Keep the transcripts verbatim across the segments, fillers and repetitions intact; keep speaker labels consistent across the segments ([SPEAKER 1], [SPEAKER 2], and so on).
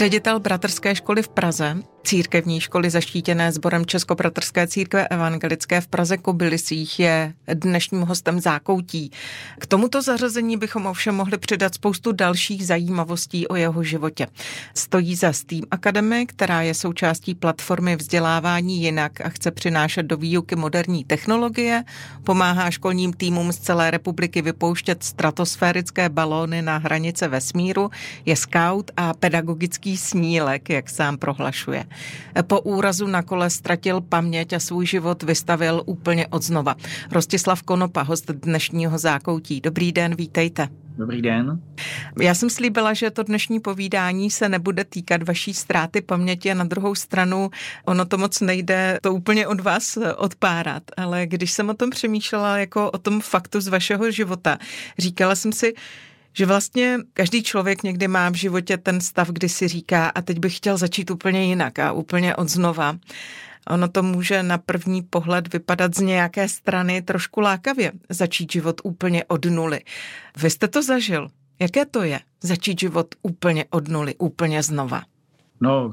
[SPEAKER 1] Ředitel bratrské školy v Praze, církevní školy zaštítěné sborem Českobratrské církve evangelické v Praze Kobylisích, je dnešním hostem Zákoutí. K tomuto zařazení bychom ovšem mohli přidat spoustu dalších zajímavostí o jeho životě. Stojí za STEAM Academy, která je součástí platformy Vzdělávání jinak a chce přinášet do výuky moderní technologie, pomáhá školním týmům z celé republiky vypouštět stratosférické balóny na hranice vesmíru, je scout a pedagogický snílek, jak sám prohlašuje. Po úrazu na kole ztratil paměť a svůj život vystavil úplně odznova. Rostislav Konopa, host dnešního Zákoutí. Dobrý den, vítejte.
[SPEAKER 2] Dobrý den.
[SPEAKER 1] Já jsem slíbila, že to dnešní povídání se nebude týkat vaší ztráty paměti a na druhou stranu ono to moc nejde to úplně od vás odpárat, ale když jsem o tom přemýšlela jako o tom faktu z vašeho života, říkala jsem si, že vlastně každý člověk někdy má v životě ten stav, kdy si říká a teď bych chtěl začít úplně jinak a úplně odznova. Ono to může na první pohled vypadat z nějaké strany trošku lákavě, začít život úplně od nuly. Vy jste to zažil. Jaké to je začít život úplně od nuly, úplně znova?
[SPEAKER 2] No,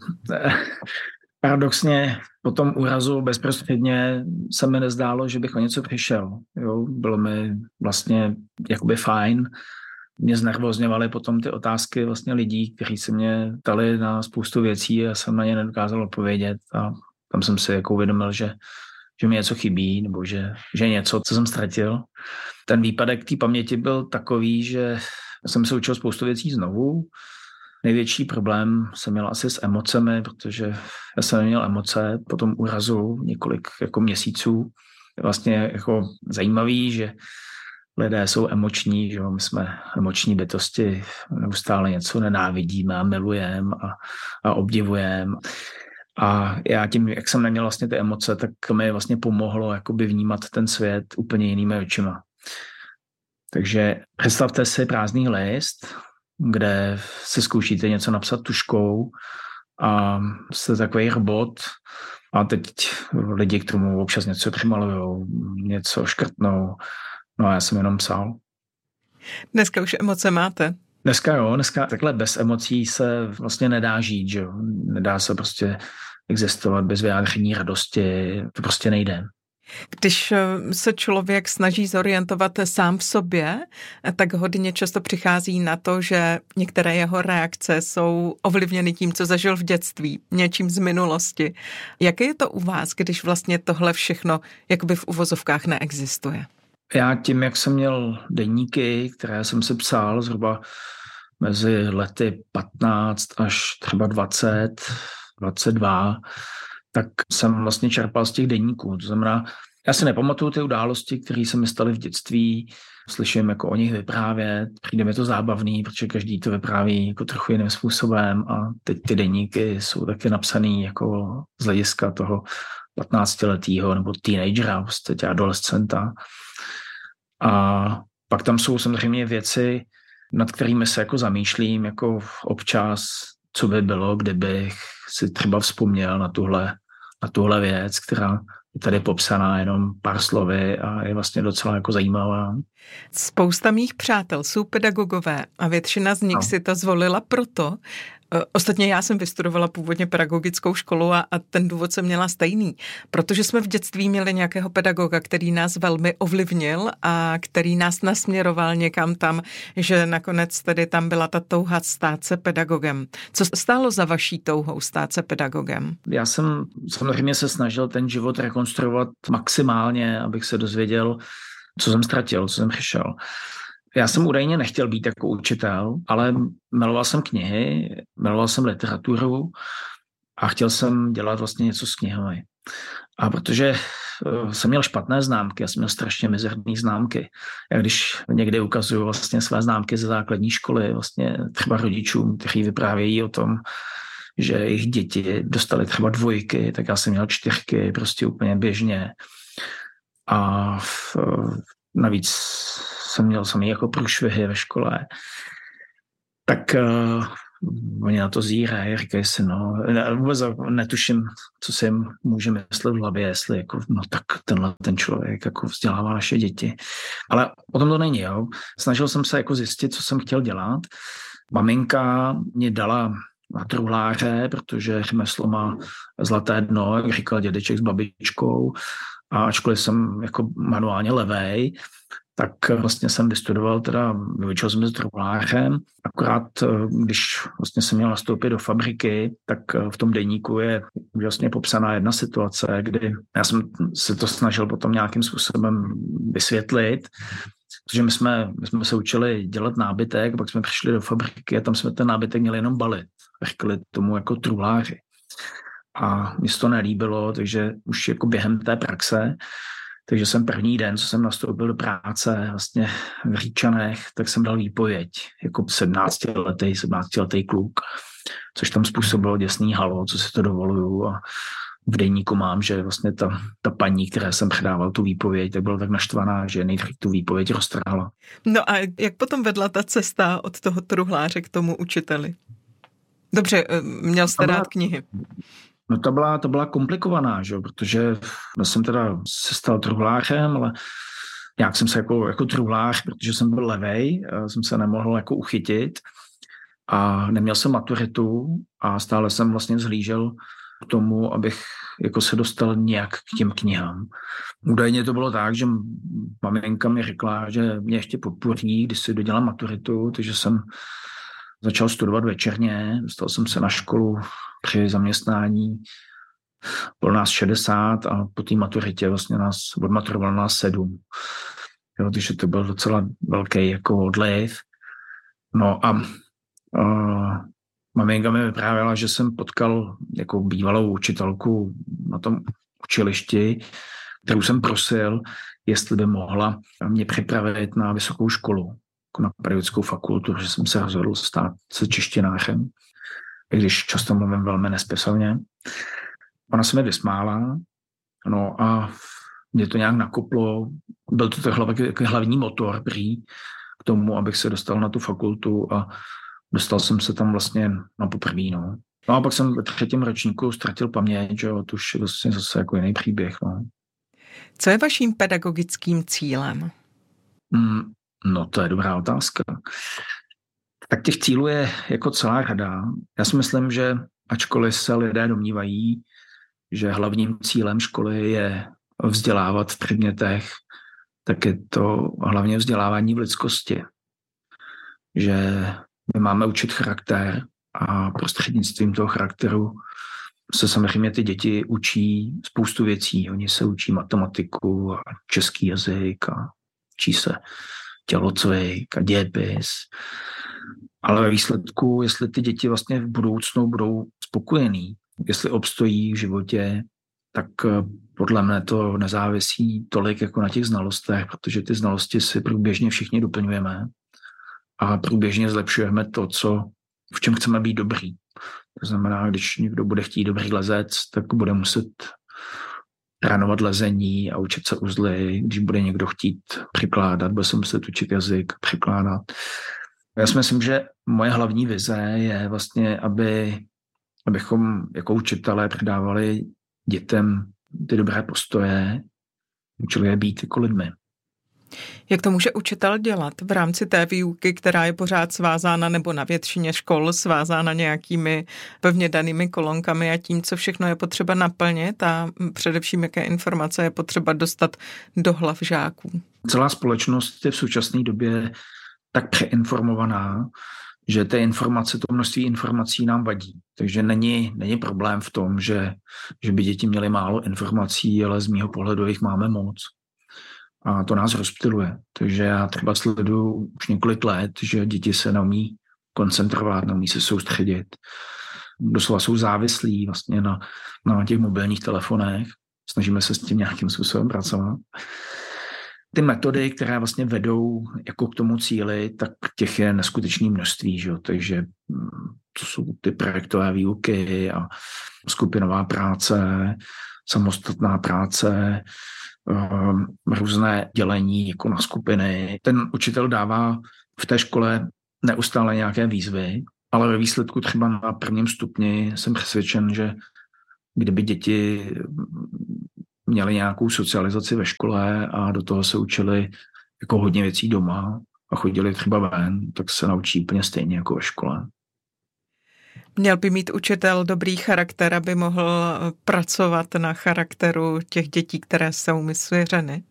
[SPEAKER 2] paradoxně po tom úrazu bezprostředně se mi nezdálo, že bych o něco přišel. Jo, bylo mi vlastně jakoby fajn. Mě znervozňovaly potom ty otázky vlastně lidí, kteří se mě ptali na spoustu věcí a jsem na ně nedokázal odpovědět a tam jsem si jako uvědomil, že, že mi něco chybí nebo že, že něco, co jsem ztratil. Ten výpadek té paměti byl takový, že jsem se učil spoustu věcí znovu. Největší problém jsem měl asi s emocemi, protože já jsem neměl emoce po tom úrazu několik jako měsíců. Je vlastně jako zajímavý, že lidé jsou emoční, že my jsme emoční bytosti, neustále něco nenávidíme a milujeme a, a obdivujeme. A já tím, jak jsem neměl vlastně ty emoce, tak mi vlastně pomohlo jakoby vnímat ten svět úplně jinými očima. Takže představte si prázdný list, kde si zkoušíte něco napsat tužkou a jste takový robot a teď lidi k tomu občas něco přimalujou, něco škrtnou. No a já jsem jenom psal.
[SPEAKER 1] Dneska už emoce máte?
[SPEAKER 2] Dneska jo, dneska takhle bez emocí se vlastně nedá žít, že jo. Nedá se prostě existovat bez vyjádření radosti, to prostě nejde.
[SPEAKER 1] Když se člověk snaží zorientovat sám v sobě, tak hodně často přichází na to, že některé jeho reakce jsou ovlivněny tím, co zažil v dětství, něčím z minulosti. Jaké je to u vás, když vlastně tohle všechno jakoby v uvozovkách neexistuje?
[SPEAKER 2] Já tím, jak jsem měl deníky, které jsem si psal zhruba mezi lety patnáct až třeba dvacet, dvacet dva, tak jsem vlastně čerpal z těch deníků. To znamená, já si nepamatuju ty události, které se mi staly v dětství, slyším jako o nich vyprávět, přijde mi to zábavný, protože každý to vypráví jako trochu jiným způsobem a teď ty deníky jsou taky napsaný jako z hlediska toho patnáctiletého nebo teenagera, prostě adolescenta. A pak tam jsou samozřejmě věci, nad kterými se jako zamýšlím, jako občas, co by bylo, kdybych si třeba vzpomněl na tuhle, na tuhle věc, která je tady popsaná jenom pár slovy a je vlastně docela jako zajímavá.
[SPEAKER 1] Spousta mých přátel jsou pedagogové a většina z nich no. si to zvolila proto. Ostatně já jsem vystudovala původně pedagogickou školu a, a ten důvod jsem měla stejný, protože jsme v dětství měli nějakého pedagoga, který nás velmi ovlivnil a který nás nasměroval někam tam, že nakonec tedy tam byla ta touha stát se pedagogem. Co stálo za vaší touhou stát se pedagogem?
[SPEAKER 2] Já jsem samozřejmě se snažil ten život rekonstruovat maximálně, abych se dozvěděl, co jsem ztratil, co jsem přišel. Já jsem údajně nechtěl být jako učitel, ale miloval jsem knihy, miloval jsem literaturu a chtěl jsem dělat vlastně něco s knihami. A protože jsem měl špatné známky, já jsem měl strašně mizerné známky. Já když někdy ukazuju vlastně své známky ze základní školy, vlastně třeba rodičům, kteří vyprávějí o tom, že jejich děti dostali třeba dvojky, tak já jsem měl čtyřky, prostě úplně běžně. A v, navíc jsem měl samý jako průšvihy ve škole, tak uh, oni na to zírají, říkají si, no, vůbec netuším, co si jim může myslet v hlavě, jestli jako, no tak tenhle ten člověk jako vzdělává naše děti. Ale o tom to není, jo. Snažil jsem se jako zjistit, co jsem chtěl dělat. Maminka mě dala na truhláře, protože řemeslo má zlaté dno, jak říkal dědeček s babičkou. A ačkoliv jsem jako manuálně levej, tak vlastně jsem vystudoval, teda vyučil jsem se truhlářem, akorát když vlastně jsem měl nastoupit do fabriky, tak v tom deníku je vlastně popsaná jedna situace, kdy já jsem se to snažil potom nějakým způsobem vysvětlit, protože my jsme, my jsme se učili dělat nábytek, pak jsme přišli do fabriky a tam jsme ten nábytek měli jenom balit. Říkali tomu jako truhláři. A mi se to nelíbilo, takže už jako během té praxe, takže jsem první den, co jsem nastoupil do práce vlastně v Říčanech, tak jsem dal výpověď jako sedmnáctiletý, sedmnáctiletý kluk, což tam způsobilo děsný halo, co si to dovoluju, a v deníku mám, že vlastně ta, ta paní, které jsem předával tu výpověď, tak byla tak naštvaná, že nejdřív tu výpověď roztrhala.
[SPEAKER 1] No a jak potom vedla ta cesta od toho truhláře k tomu učiteli? Dobře, měl jste rád knihy.
[SPEAKER 2] No to byla, to byla komplikovaná, že? Protože já jsem teda se stal truhlářem, ale nějak jsem se jako, jako truhlář, protože jsem byl levej, jsem se nemohl jako uchytit a neměl jsem maturitu a stále jsem vlastně vzhlížel k tomu, abych jako se dostal nějak k těm knihám. Údajně to bylo tak, že maminka mi řekla, že mě ještě podpoří, když si dodělám maturitu, takže jsem začal studovat večerně, dostal jsem se na školu při zaměstnání, bylo nás šedesát a po té maturitě vlastně nás odmaturovalo nás sedm. Jo, takže to byl docela velký jako odliv. No a, a maminka mi vyprávěla, že jsem potkal jako bývalou učitelku na tom učilišti, kterou jsem prosil, jestli by mohla mě připravit na vysokou školu, jako na pedagogickou fakultu, že jsem se rozhodl stát se češtinářem, i když často mluvím velmi nespisovně. Ona se mi vysmála, no a mě to nějak nakoplo. Byl to takový hlavní motor prý k tomu, abych se dostal na tu fakultu a dostal jsem se tam vlastně na poprvé. No. no a pak jsem ve třetím ročníku ztratil paměť, že jo, to už je vlastně zase jako jiný příběh. No.
[SPEAKER 1] Co je vaším pedagogickým cílem?
[SPEAKER 2] Mm, no to je dobrá otázka. Tak těch cílů je jako celá řada. Já si myslím, že ačkoliv se lidé domnívají, že hlavním cílem školy je vzdělávat v předmětech, tak je to hlavně vzdělávání v lidskosti. Že my máme učit charakter a prostřednictvím toho charakteru se samozřejmě ty děti učí spoustu věcí. Oni se učí matematiku a český jazyk a učí se tělocvik a dějepis. Ale ve výsledku, jestli ty děti vlastně v budoucnu budou spokojený, jestli obstojí v životě, tak podle mne to nezávisí tolik jako na těch znalostech, protože ty znalosti si průběžně všichni doplňujeme a průběžně zlepšujeme to, co, v čem chceme být dobrý. To znamená, když někdo bude chtít dobrý lezec, tak bude muset trénovat lezení a učit se uzly. Když bude někdo chtít přikládat, bude se muset učit jazyk, přikládat. Já si myslím, že moje hlavní vize je vlastně, aby, abychom jako učitelé předávali dětem ty dobré postoje, učili je být jako lidmi.
[SPEAKER 1] Jak to může učitel dělat v rámci té výuky, která je pořád svázána nebo na většině škol svázána nějakými pevně danými kolonkami a tím, co všechno je potřeba naplnit a především jaké informace je potřeba dostat do hlav žáků?
[SPEAKER 2] Celá společnost je v současné době tak přeinformovaná, že ty informace, to množství informací nám vadí. Takže není, není problém v tom, že, že by děti měly málo informací, ale z mýho pohledu jich máme moc. A to nás rozptyluje. Takže já třeba sleduju už několik let, že děti se neumí koncentrovat, neumí se soustředit. Doslova jsou závislí vlastně na, na těch mobilních telefonech. Snažíme se s tím nějakým způsobem pracovat. Ty metody, které vlastně vedou jako k tomu cíli, tak těch je neskutečné množství. Že? Takže to jsou ty projektové výuky a skupinová práce, samostatná práce, různé dělení jako na skupiny. Ten učitel dává v té škole neustále nějaké výzvy, ale ve výsledku třeba na prvním stupni jsem přesvědčen, že kdyby děti měli nějakou socializaci ve škole a do toho se učili jako hodně věcí doma a chodili třeba ven, tak se naučí úplně stejně jako ve škole.
[SPEAKER 1] Měl by mít učitel dobrý charakter, aby mohl pracovat na charakteru těch dětí, které jsou mi svěřeny?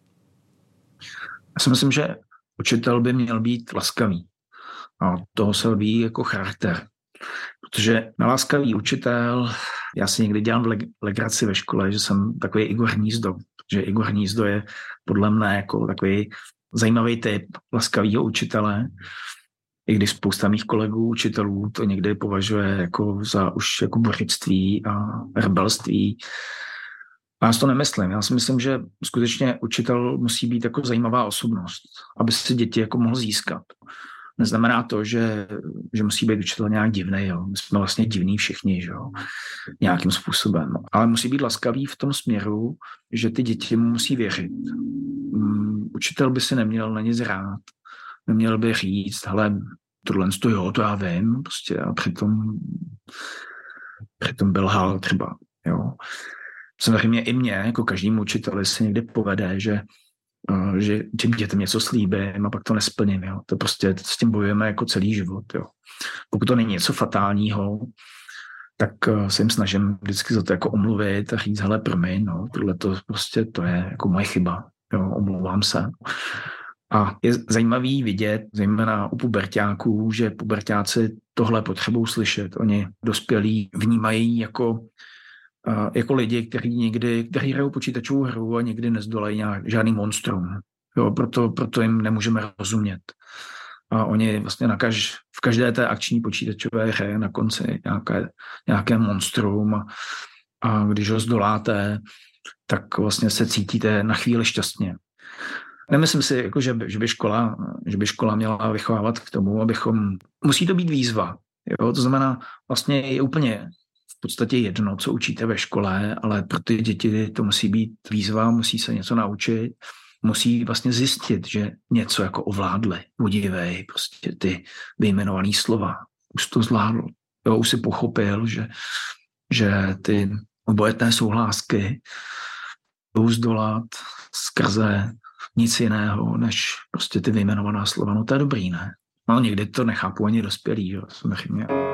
[SPEAKER 2] Já si myslím, že učitel by měl být laskavý. A toho se odvíjí jako charakter. Protože na laskavý učitel, já si někdy dělám leg- legraci ve škole, že jsem takový Igor Hnízdo. Že Igor Hnízdo je podle mne jako takový zajímavý typ laskavýho učitele, i když spousta mých kolegů, učitelů to někdy považuje jako za už jako bořictví a rebelství. A já si to nemyslím. Já si myslím, že skutečně učitel musí být jako zajímavá osobnost, aby si děti jako mohl získat. Neznamená to, že, že musí být učitel nějak divný. Jo. My jsme vlastně divní všichni, že jo, nějakým způsobem. Ale musí být laskavý v tom směru, že ty děti mu musí věřit. Um, učitel by si neměl na nic rád. Neměl by říct, hele, tohle to jo, to já vím, prostě, a přitom, přitom byl hal třeba, jo. Samozřejmě i mě, jako každému učiteli se někdy povede, že, uh, že těm dětem něco slíbím a pak to nesplním, jo. To prostě s tím bojujeme jako celý život, jo. Pokud to není něco fatálního, tak uh, se jim snažím vždycky za to jako omluvit a říct, hele, promiň, no, tohle to prostě to je jako moje chyba, jo, omlouvám se. A je zajímavý vidět, zejména u puberťáků, že puberťáci tohle potřebují slyšet. Oni dospělí vnímají jako, uh, jako lidi, kteří někdy, kteří hrajou počítačovou hru a někdy nezdolají nějak, žádný monstrum. Jo, proto, proto jim nemůžeme rozumět. A oni vlastně na kaž, v každé té akční počítačové hře na konci nějaké, nějaké monstrum a, a když ho zdoláte, tak vlastně se cítíte na chvíli šťastně. Nemyslím si, jako, že, by, že, by škola, že by škola měla vychovávat k tomu, abychom... Musí to být výzva. Jo? To znamená, vlastně je úplně v podstatě jedno, co učíte ve škole, ale pro ty děti to musí být výzva, musí se něco naučit, musí vlastně zjistit, že něco jako ovládli. Udivej, prostě ty vyjmenovaný slova. Už to zvládl. Jo? Už si pochopil, že, že ty obojetné souhlásky jdou zdolat skrze nic jiného, než prostě ty vyjmenovaná slova. No to je dobrý, ne? No někdy to nechápu ani dospělí, jo, samozřejmě.